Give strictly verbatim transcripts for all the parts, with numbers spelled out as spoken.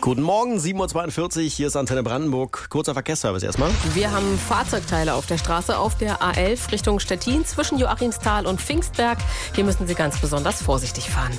Guten Morgen, sieben Uhr zweiundvierzig, hier ist Antenne Brandenburg. Kurzer Verkehrsservice erstmal. Wir haben Fahrzeugteile auf der Straße auf der A elf Richtung Stettin zwischen Joachimsthal und Pfingstberg. Hier müssen Sie ganz besonders vorsichtig fahren.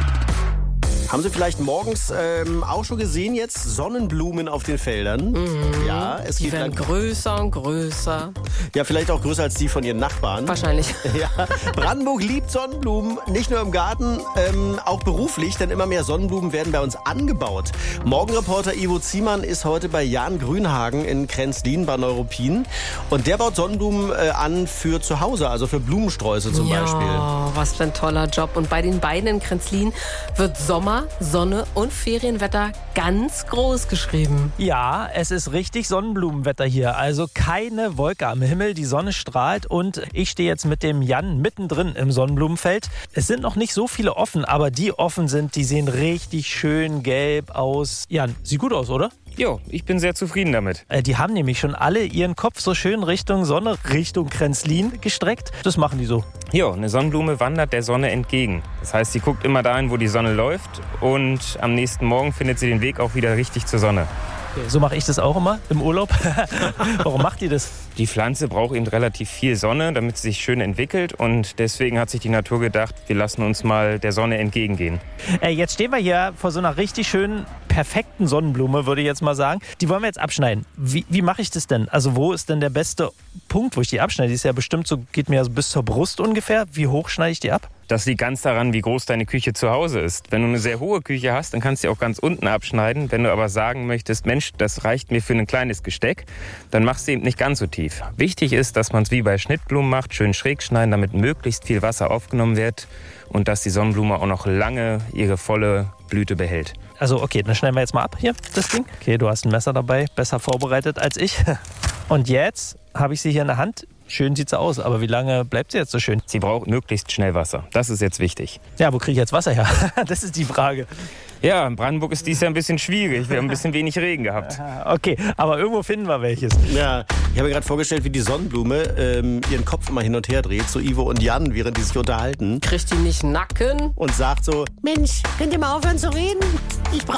Haben Sie vielleicht morgens ähm, auch schon gesehen jetzt Sonnenblumen auf den Feldern? Mhm. Ja, es Die geht werden lang- größer und größer. Ja, vielleicht auch größer als die von Ihren Nachbarn. Wahrscheinlich. Ja. Brandenburg liebt Sonnenblumen, nicht nur im Garten, ähm, auch beruflich, denn immer mehr Sonnenblumen werden bei uns angebaut. Morgenreporter Ivo Ziemann ist heute bei Jan Grünhagen in Kränzlin bei Neuruppin und der baut Sonnenblumen äh, an für zu Hause, also für Blumensträuße zum ja, Beispiel. was für ein toller Job. Und bei den beiden in Kränzlin wird Sommer, Sonne und Ferienwetter ganz groß geschrieben. Ja, es ist richtig Sonnenblumenwetter hier. Also keine Wolke am Himmel, die Sonne strahlt und ich stehe jetzt mit dem Jan mittendrin im Sonnenblumenfeld. Es sind noch nicht so viele offen, aber die offen sind, die sehen richtig schön gelb aus. Jan, sieht gut aus, oder? Jo, ich bin sehr zufrieden damit. Äh, die haben nämlich schon alle ihren Kopf so schön Richtung Sonne, Richtung Kränzlin gestreckt. Das machen die so. Jo, eine Sonnenblume wandert der Sonne entgegen. Das heißt, sie guckt immer dahin, wo die Sonne läuft und am nächsten Morgen findet sie den Weg auch wieder richtig zur Sonne. Okay, so mache ich das auch immer im Urlaub. Warum macht die das? Die Pflanze braucht eben relativ viel Sonne, damit sie sich schön entwickelt und deswegen hat sich die Natur gedacht, wir lassen uns mal der Sonne entgegengehen. Äh, jetzt stehen wir hier vor so einer richtig schönen, perfekten Sonnenblume, würde ich jetzt mal sagen. Die wollen wir jetzt abschneiden. Wie, wie mache ich das denn? Also wo ist denn der beste Punkt, wo ich die abschneide? Die ist ja bestimmt so, geht mir bis zur Brust ungefähr. Wie hoch schneide ich die ab? Das liegt ganz daran, wie groß deine Küche zu Hause ist. Wenn du eine sehr hohe Küche hast, dann kannst du die auch ganz unten abschneiden. Wenn du aber sagen möchtest, Mensch, das reicht mir für ein kleines Gesteck, dann machst du eben nicht ganz so tief. Wichtig ist, dass man es wie bei Schnittblumen macht, schön schräg schneiden, damit möglichst viel Wasser aufgenommen wird und dass die Sonnenblume auch noch lange ihre volle Blüte behält. Also okay, dann schneiden wir jetzt mal ab hier, das Ding. Okay, du hast ein Messer dabei, besser vorbereitet als ich. Und jetzt habe ich sie hier in der Hand. Schön sieht sie aus, aber wie lange bleibt sie jetzt so schön? Sie braucht möglichst schnell Wasser. Das ist jetzt wichtig. Ja, wo kriege ich jetzt Wasser her? Das ist die Frage. Ja, in Brandenburg ist dies Jahr ein bisschen schwierig. Wir haben ein bisschen wenig Regen gehabt. Okay, aber irgendwo finden wir welches. Ja, ich habe mir gerade vorgestellt, wie die Sonnenblume ähm, ihren Kopf immer hin und her dreht, zu Ivo und Jan, während die sich unterhalten Kriegt die nicht Nacken? und sagt so, Mensch, könnt ihr mal aufhören zu reden? Ich brauche